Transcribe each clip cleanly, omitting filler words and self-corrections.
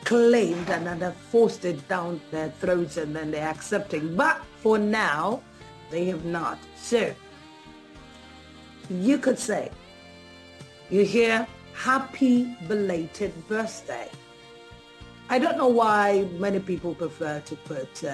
claimed and then have forced it down their throats and then they're accepting. But for now, they have not. So you could say, you hear, happy belated birthday. I don't know why many people prefer to put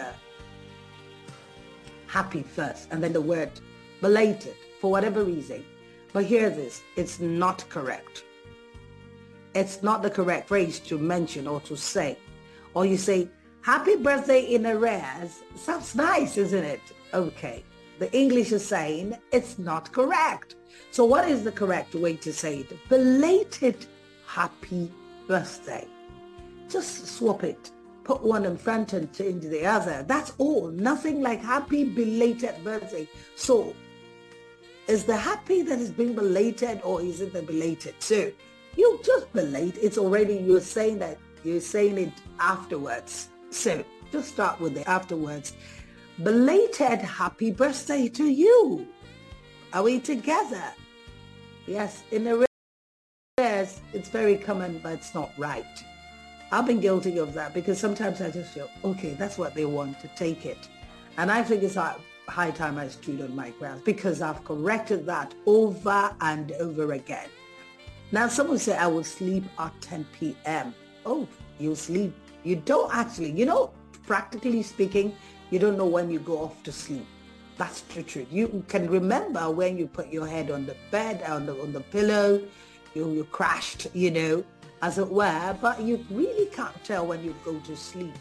happy first and then the word belated for whatever reason. But hear this, it's not correct. It's not the correct phrase to mention or to say. Or you say, happy birthday in arrears. Sounds nice, isn't it? Okay. The English is saying it's not correct. So what is the correct way to say it? Belated happy birthday. Just swap it. Put one in front and change the other. That's all. Nothing like happy belated birthday. So is the happy that is being belated or is it the belated? So you just belate. It's already, you're saying it afterwards. So just start with the afterwards. Belated happy birthday to you. Are we together? Yes, in the rest, it's very common, but it's not right. I've been guilty of that because sometimes I just feel, okay, that's what they want to take it. And I think it's high time I stood on my ground because I've corrected that over and over again. Now, someone say, I will sleep at 10 p.m. Oh, you sleep. You don't actually, practically speaking, you don't know when you go off to sleep. That's the truth. You can remember when you put your head on the bed, on the pillow, you crashed, as it were, but you really can't tell when you go to sleep.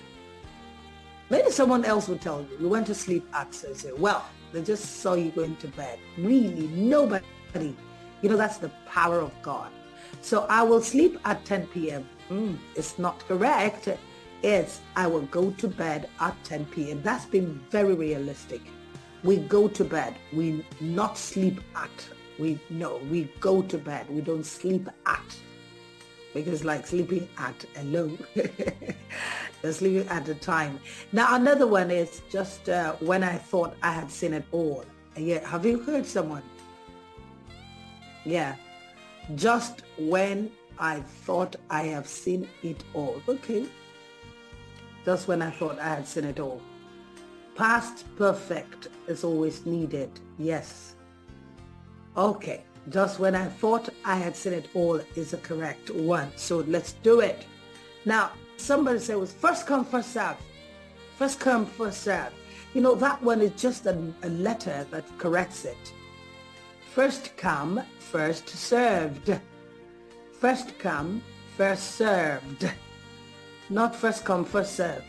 Maybe someone else will tell you went to sleep at, so well, they just saw you going to bed. Really, nobody. That's the power of God. So I will sleep at 10 p.m. It's not correct. It's I will go to bed at 10 p.m. That's been very realistic. We go to bed. We not sleep at. We go to bed. We don't sleep at. Because like sleeping at alone. You're sleeping at a time. Now another one is just when I thought I had seen it all. Yeah, have you heard someone? Yeah, just when I thought I have seen it all. Okay, just when I thought I had seen it all. Past perfect is always needed. Yes. Okay, just when I thought I had seen it all is a correct one. So let's do it. Now, somebody said it was first come, first serve. First come, first serve. That one is just a letter that corrects it. First come, first served. First come, first served. Not first come, first served.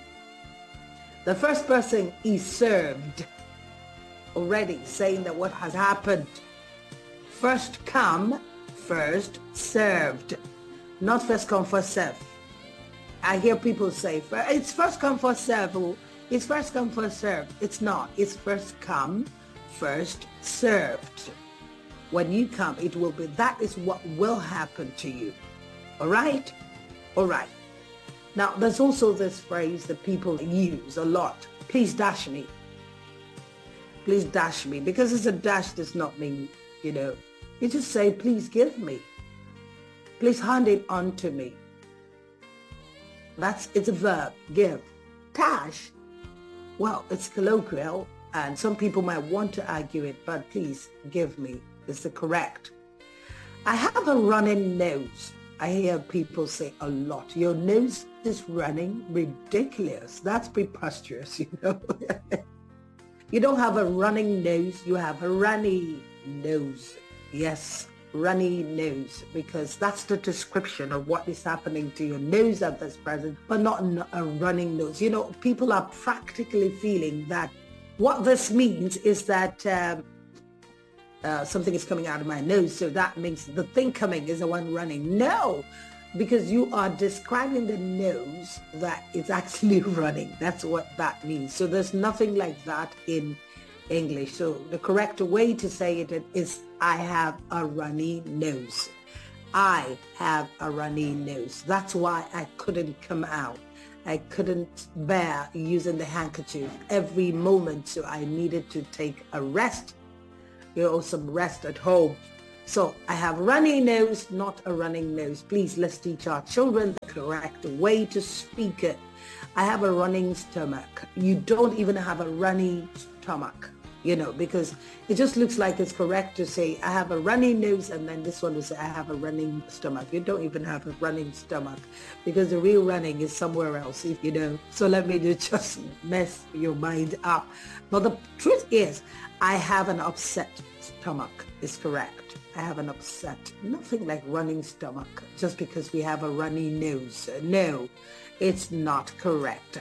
The first person is served already, saying that what has happened. First come, first served. Not first come, first served. I hear people say, it's first come, first served. It's first come, first served. It's not. It's first come, first served. When you come, it will be, that is what will happen to you. All right? All right. Now, there's also this phrase that people use a lot. Please dash me. Please dash me. Because it's a dash does not mean, you just say, please give me. Please hand it on to me. It's a verb, give. Dash, well, it's colloquial. And some people might want to argue it, but please give me is the correct. I have a running nose. I hear people say a lot. Your nose is running. Ridiculous. That's preposterous, You don't have a running nose. You have a runny nose. Yes, runny nose, because that's the description of what is happening to your nose at this present, but not a running nose. People are practically feeling that what this means is that something is coming out of my nose, so that means the thing coming is the one running. No, because you are describing the nose that is actually running. That's what that means. So there's nothing like that in English. So the correct way to say it is I have a runny nose. I have a runny nose. That's why I couldn't come out. I couldn't bear using the handkerchief every moment, so I needed to take a rest, some rest at home. So I have runny nose, not a running nose. Please, let's teach our children the correct way to speak it. I have a running stomach. You don't even have a runny stomach, because it just looks like it's correct to say I have a runny nose, and then this one will say I have a running stomach. You don't even have a running stomach, because the real running is somewhere else, So let me just mess your mind up. But the truth is, I have an upset stomach is correct. I have an upset, nothing like running stomach, just because we have a runny nose. No, it's not correct.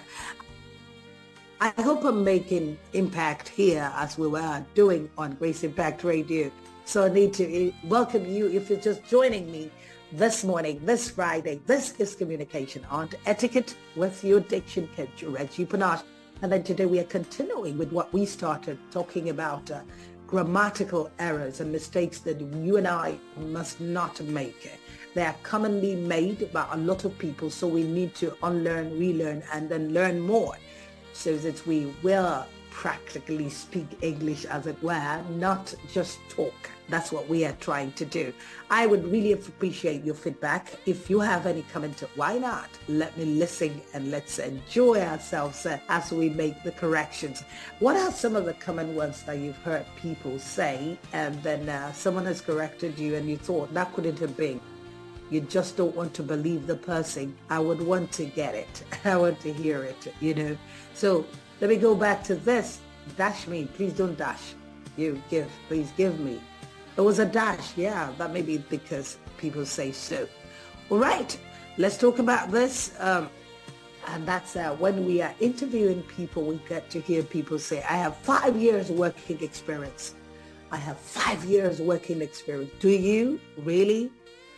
I hope I'm making impact here as we were doing on Grace Impact Radio. So I need to welcome you if you're just joining me this morning, this Friday. This is Communication on Etiquette with your diction coach, Reggie Panache. And then today we are continuing with what we started talking about, grammatical errors and mistakes that you and I must not make. They are commonly made by a lot of people, so we need to unlearn, relearn, and then learn more, so that we will practically speak English, as it were, not just talk. That's what we are trying to do. I would really appreciate your feedback. If you have any comment, why not? Let me listen and let's enjoy ourselves as we make the corrections. What are some of the common words that you've heard people say, and then someone has corrected you and you thought that couldn't have been? You just don't want to believe the person. I would want to get it. I want to hear it, So let me go back to this. Dash me. Please don't dash. Please give me. It was a dash. Yeah, that may be because people say so. All right. Let's talk about this. And that's when we are interviewing people, we get to hear people say, I have 5 years working experience. I have 5 years working experience. Do you really?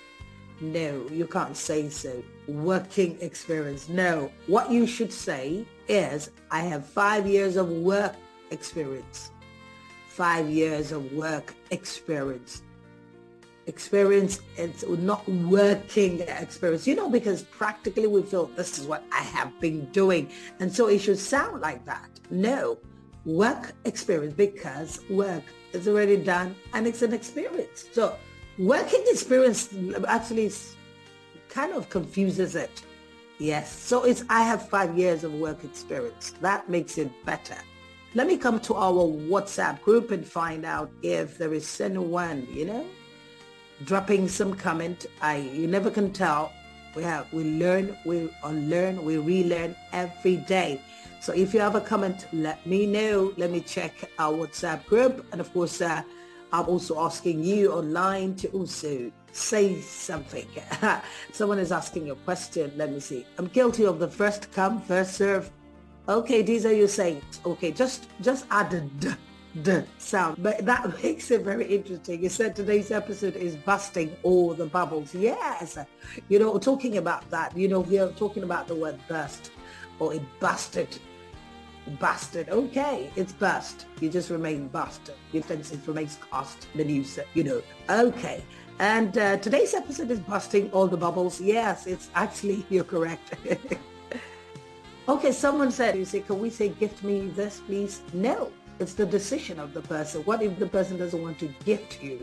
No, you can't say so. Working experience. No. What you should say is, I have 5 years of work experience. 5 years of work experience. Experience, it's not working experience, because practically we feel this is what I have been doing. And so it should sound like that. No, work experience, because work is already done and it's an experience. So working experience actually kind of confuses it. Yes. So it's, I have 5 years of work experience. That makes it better. Let me come to our WhatsApp group and find out if there is anyone, dropping some comment. You never can tell. We learn, we unlearn, we relearn every day. So if you have a comment, let me know. Let me check our WhatsApp group. And of course, I'm also asking you online to also say something. Someone is asking a question. Let me see. I'm guilty of the first come, first serve. Okay, these are your sayings. Okay, just add the sound. But that makes it very interesting. You said today's episode is busting all the bubbles. Yes. Talking about that, we're talking about the word burst, or it busted. Busted. Okay, it's bust. You just remain busted. Your fence remains cast, the news, Okay. And today's episode is busting all the bubbles. Yes, it's actually, you're correct. Okay, someone said, can we say gift me this, please? No, it's the decision of the person. What if the person doesn't want to gift you?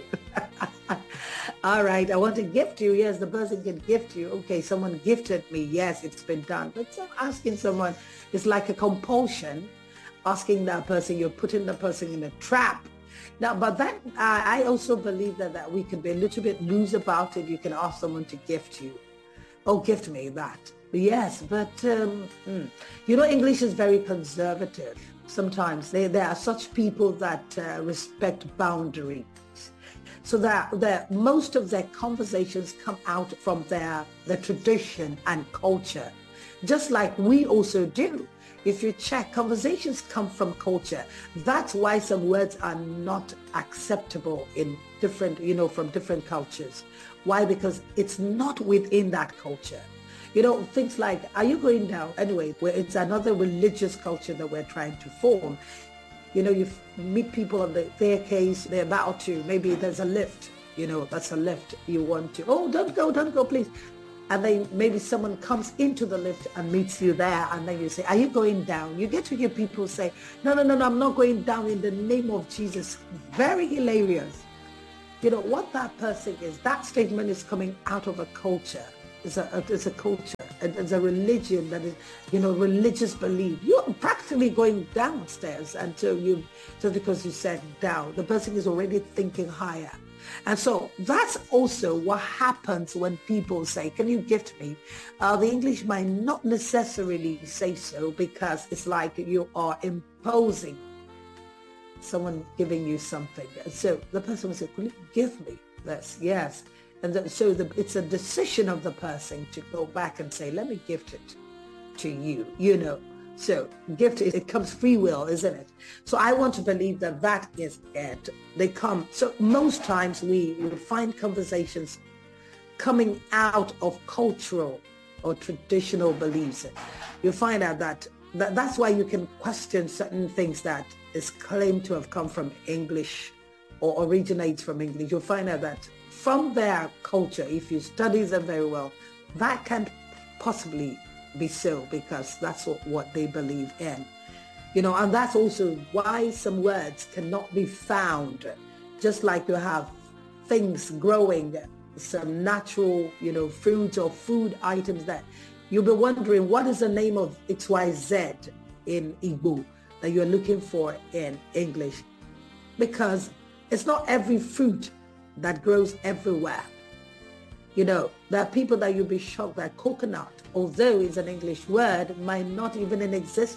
All right, I want to gift you. Yes, the person can gift you. Okay, someone gifted me. Yes, it's been done. But asking someone is like a compulsion. Asking that person, you're putting the person in a trap. Now, but that I also believe that we can be a little bit loose about it. You can ask someone to gift you. Oh, gift me that. Yes, but, English is very conservative. Sometimes there are such people that respect boundaries. So that most of their conversations come out from their tradition and culture, just like we also do. If you check, conversations come from culture. That's why some words are not acceptable in different, from different cultures. Why? Because it's not within that culture. Things like, are you going down? Anyway, where it's another religious culture that we're trying to form. You meet people on the staircase, they're about to, maybe there's a lift, that's a lift. You want to, oh, don't go, please. And then maybe someone comes into the lift and meets you there. And then you say, are you going down? You get to hear people say, no, I'm not going down in the name of Jesus. Very hilarious. what that person is. That statement is coming out of a culture. It's a culture. It's a religion that is, religious belief. You're practically going downstairs until just because you said down. The person is already thinking higher. And so that's also what happens when people say, can you gift me? The English might not necessarily say so, because it's like you are imposing someone giving you something. So the person will say, could you give me this? Yes. And it's a decision of the person to go back and say, let me gift it to you, So gift, it comes free will, isn't it? So I want to believe that is it. They come. So most times we find conversations coming out of cultural or traditional beliefs. You find out that's why you can question certain things that is claimed to have come from English or originates from English. You'll find out that from their culture, if you study them very well, that can't possibly be so, because that's what they believe in. And that's also why some words cannot be found. Just like you have things growing, some natural, fruits or food items that you'll be wondering, what is the name of XYZ in Igbo that you're looking for in English? Because it's not every fruit that grows everywhere. There are people that you'll be shocked that coconut, although it's an English word, might not be in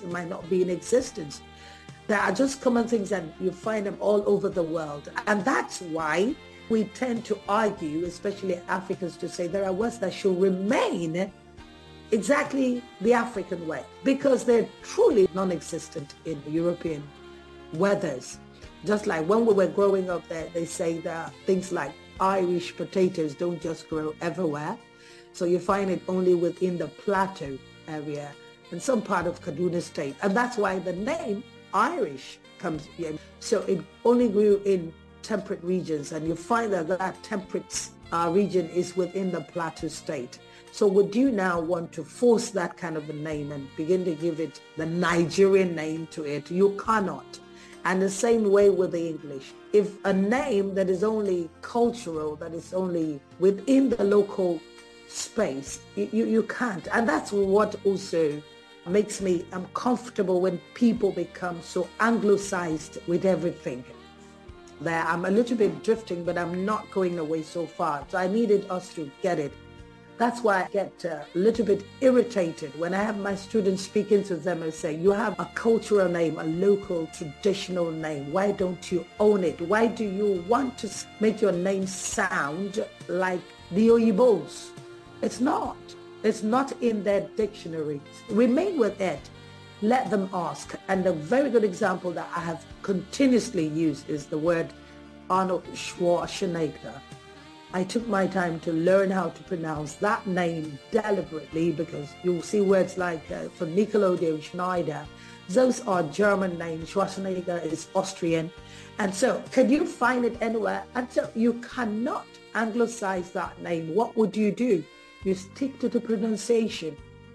existence. There are just common things, and you find them all over the world. And that's why we tend to argue, especially Africans, to say there are words that should remain exactly the African way, because they're truly non-existent in European weathers. Just like when we were growing up there, they say that things like Irish potatoes don't just grow everywhere. So you find it only within the plateau area and some part of Kaduna State. And that's why the name Irish comes in. So it only grew in temperate regions, and you find that temperate region is within the plateau state. So would you now want to force that kind of a name and begin to give it the Nigerian name to it? You cannot. And the same way with the English. If a name that is only cultural, that is only within the local space, you can't. And that's what also makes me uncomfortable when people become so anglicized with everything. There, I'm a little bit drifting, but I'm not going away so far. So I needed us to get it. That's why I get a little bit irritated when I have my students speaking to them and say, you have a cultural name, a local traditional name. Why don't you own it? Why do you want to make your name sound like the Oyibos? It's not. It's not in their dictionaries. Remain with it. Let them ask. And a very good example that I have continuously used is the word Arnold Schwarzenegger. I took my time to learn how to pronounce that name deliberately, because you'll see words like for Nickelodeon, Schneider. Those are German names. Schwarzenegger is Austrian. And so can you find it anywhere? And so you cannot anglicize that name. What would you do? You stick to the pronunciation.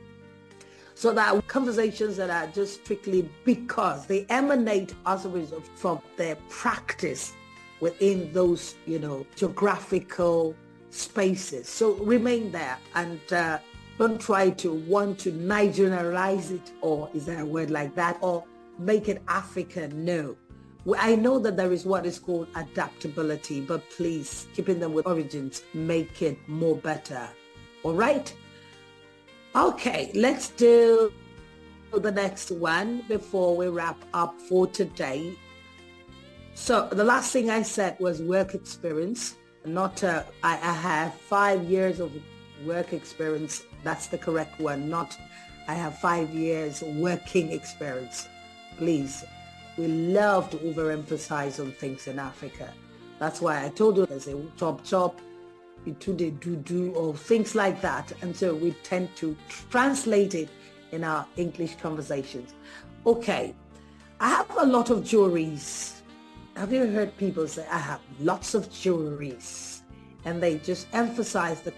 So that are conversations that are just strictly because they emanate as a result from their practice within those, geographical spaces. So remain there, and don't try to want to Nigerianize it, or is there a word like that, or make it African. No. I know that there is what is called adaptability, but please, keeping them with origins, make it more better. All right? Okay, let's do the next one before we wrap up for today. So the last thing I said was work experience, not I have 5 years of work experience. That's the correct one, not I have 5 years working experience. Please, we love to overemphasize on things in Africa. That's why I told you there's a chop, do do, or things like that. And so we tend to translate it in our English conversations. Okay, I have a lot of jewelries. Have you heard people say, I have lots of jewelries? And they just emphasize the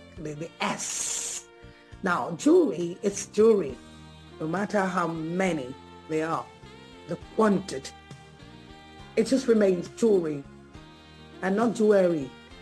S. Now, jewelry, it's jewelry, no matter how many they are, the quantity. It just remains jewelry and not jewelry.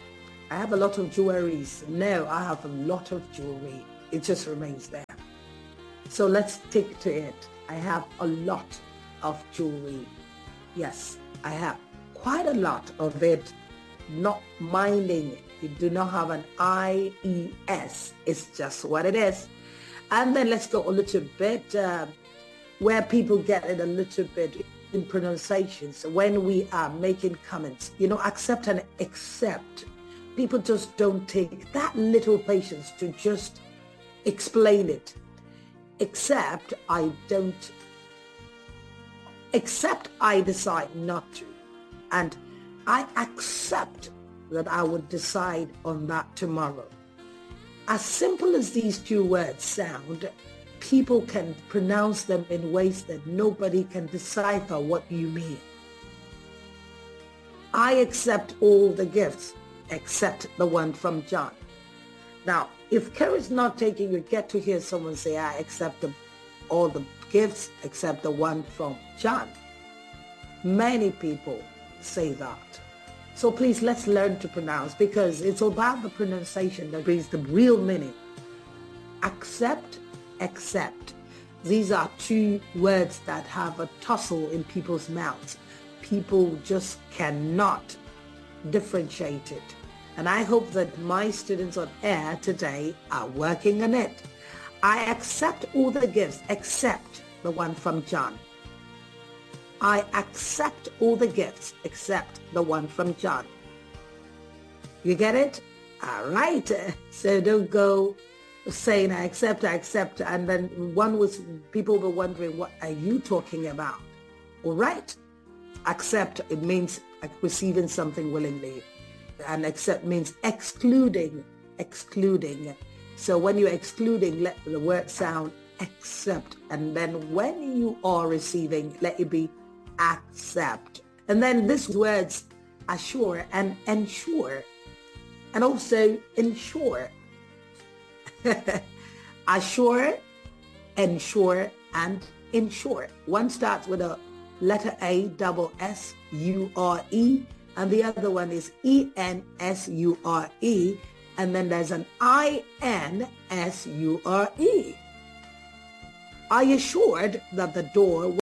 I have a lot of jewelries. No, I have a lot of jewelry. It just remains there. So let's stick to it. I have a lot of jewelry. Yes, I have quite a lot of it. Not minding it. You do not have an IES. It's just what it is. And then let's go a little bit where people get it a little bit in pronunciations when we are making comments. Accept and accept. People just don't take that little patience to just explain it. Except I decide not to. And I accept that I would decide on that tomorrow. As simple as these two words sound, people can pronounce them in ways that nobody can decipher what you mean. I accept all the gifts except the one from John. Now, if care is not taken, you get to hear someone say, I accept all the gifts except the one from John. Many people say that. So please, let's learn to pronounce, because it's about the pronunciation that brings the real meaning. Accept, accept. These are two words that have a tussle in people's mouths. People just cannot differentiate it. And I hope that my students on air today are working on it. I accept all the gifts except the one from John. I accept all the gifts except the one from John. You get it? All right. So don't go saying I accept, and then people were wondering, what are you talking about? All right. Accept, it means receiving something willingly. And accept means excluding. So when you're excluding, let the word sound accept. And then when you are receiving, let it be accept. And then these words assure and ensure, and also ensure. Assure, ensure, and ensure. One starts with a letter A, double S-U-R-E, and the other one is E-N-S-U-R-E, and then there's an I-N-S-U-R-E. Are you assured that the door